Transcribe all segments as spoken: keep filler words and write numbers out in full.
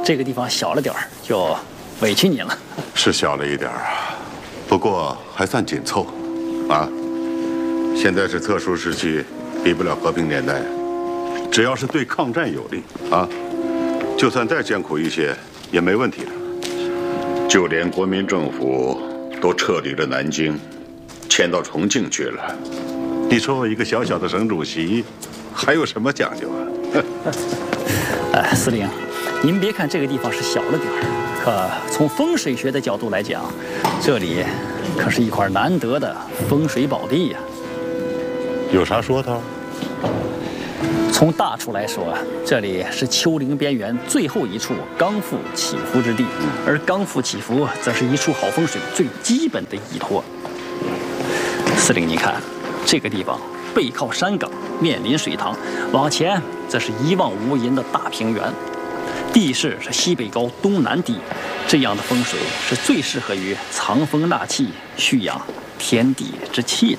这个地方小了点儿，就委屈您了。 是小了一点啊，不过还算紧凑，啊。现在是特殊时期，比不了和平年代。只要是对抗战有利啊，就算再艰苦一些也没问题的。就连国民政府都撤离了南京，迁到重庆去了。你说我一个小小的省主席，还有什么讲究啊？ 哎，司令，您别看这个地方是小了点儿，可从风水学的角度来讲，这里可是一块难得的风水宝地呀。 有啥说头？ 从大处来说，这里是丘陵边缘最后一处刚复起伏之地，而刚复起伏则是一处好风水最基本的依托。司令，您看，这个地方背靠山岗，面临水塘，往前则是一望无垠的大平原，地势是西北高东南低，这样的风水是最适合于藏风纳气、蓄养天地之气的。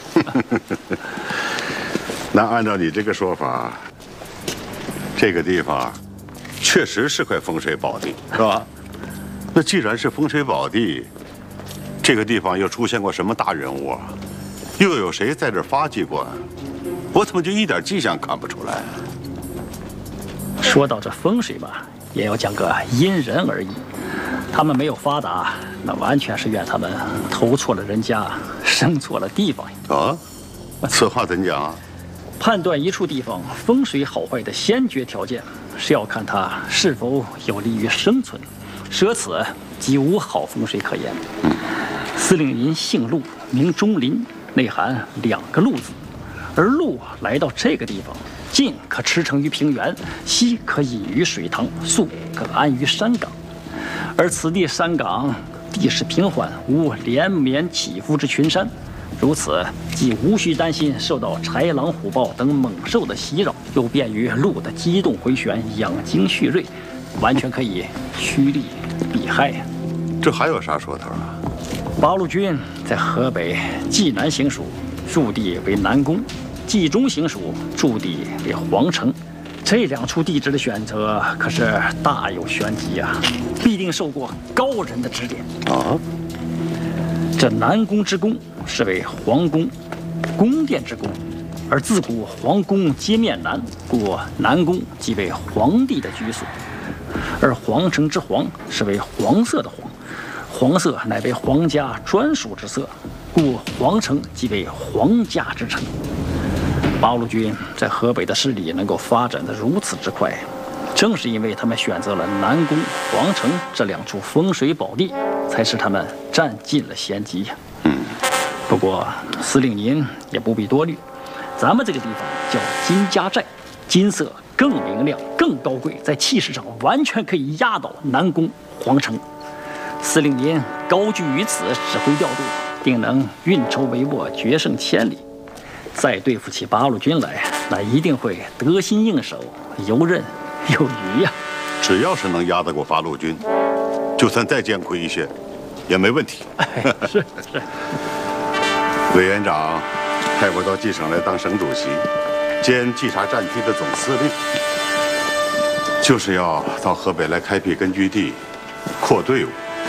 那按照你这个说法，这个地方确实是块风水宝地，是吧？那既然是风水宝地，这个地方又出现过什么大人物啊？又有谁在这儿发迹过？我怎么就一点迹象看不出来？ 说到这风水吧，也要讲个因人而异。他们没有发达，那完全是怨他们投错了人家，生错了地方。 啊，此话怎讲啊？ 判断一处地方风水好坏的先决条件，是要看它是否有利于生存，舍此即无好风水可言。嗯、司令您姓陆，名钟林，内含两个陆字，而陆来到这个地方，进可驰骋于平原，西可隐于水塘，宿可安于山岗。而此地山岗地势平缓，无连绵起伏之群山，如此既无需担心受到豺狼虎豹等猛兽的袭扰，又便于鹿的机动回旋、养精蓄锐，完全可以趋利避害呀。 这还有啥说头啊？ 八路军在河北冀南行署，驻地为南宫；冀中行署，驻地为皇城。这两处地址的选择可是大有玄机啊，必定受过高人的指点啊。 这南宫之宫是为皇宫，宫殿之宫，而自古皇宫皆面南，故南宫即为皇帝的居所；而皇城之皇是为黄色的黄，黄色乃为皇家专属之色，故皇城即为皇家之城。八路军在河北的势力能够发展得如此之快，正是因为他们选择了南宫、皇城这两处风水宝地，才使他们占尽了先机呀。嗯，不过司令您也不必多虑，咱们这个地方叫金家寨，金色更明亮、更高贵，在气势上完全可以压倒南宫、皇城。司令您高居于此，指挥调度，定能运筹帷幄，决胜千里。再对付起八路军来，那一定会得心应手，游刃有余呀。 只要是能压得过八路军，就算再艰苦一些，也没问题。 哎、是是。 委员长派我到冀省来当省主席，兼冀察战区的总司令，就是要到河北来开辟根据地，扩队伍。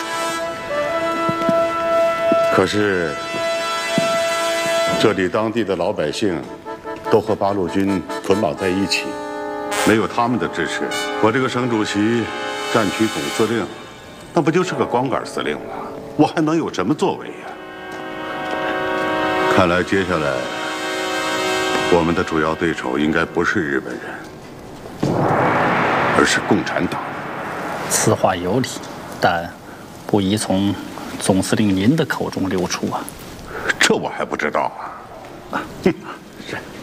可是这里当地的老百姓都和八路军捆绑在一起，没有他们的支持，我这个省主席、战区总司令，那不就是个光杆司令吗？我还能有什么作为呀？看来接下来我们的主要对手应该不是日本人，而是共产党。 此话有理，但不宜从总司令您的口中流出啊。 这我还不知道啊。 是。